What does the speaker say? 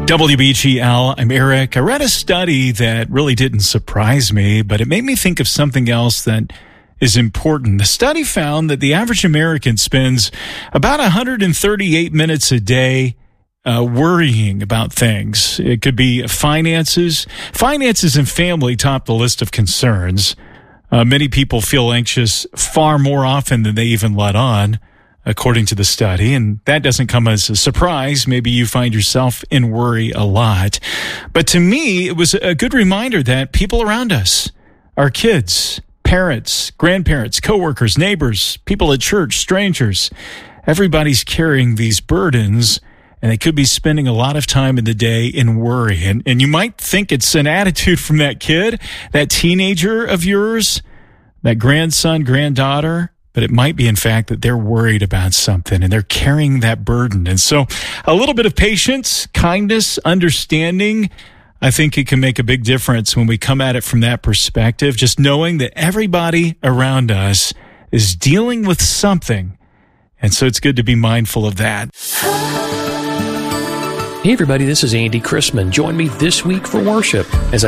WBGL, I'm Eric. I read a study that really didn't surprise me, but it made me think of something else that is important. The study found that the average American spends about 138 minutes a day worrying about things. It could be finances. Finances and family top the list of concerns. Many people feel anxious far more often than they even let on, according to the study, and that doesn't come as a surprise. Maybe you find yourself in worry a lot. But to me, it was a good reminder that people around us, our kids, parents, grandparents, coworkers, neighbors, people at church, strangers, everybody's carrying these burdens, and they could be spending a lot of time in the day in worry. And you might think it's an attitude from that kid, that teenager of yours, that grandson, granddaughter, but it might be, in fact, that they're worried about something and they're carrying that burden. And so a little bit of patience, kindness, understanding, I think it can make a big difference when we come at it from that perspective, just knowing that everybody around us is dealing with something. And so it's good to be mindful of that. Hey everybody, this is Andy Chrisman. Join me this week for worship as